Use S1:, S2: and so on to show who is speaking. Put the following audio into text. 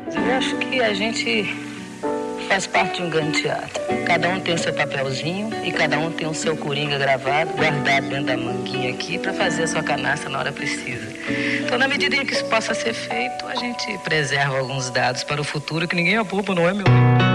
S1: Eu acho que a gente faz parte de um grande teatro. Cada um tem o seu papelzinho e cada um tem o seu coringa gravado, guardado dentro da manguinha aqui para fazer a sua canastra na hora precisa. Então, na medida em que isso possa ser feito, a gente preserva alguns dados para o futuro que ninguém apoupa, não é, meu?